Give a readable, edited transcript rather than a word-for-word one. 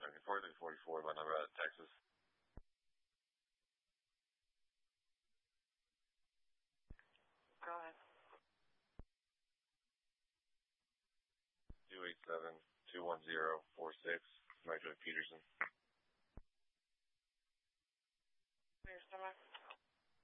looking for 344, my number out of Texas. Go ahead. 287-210-46.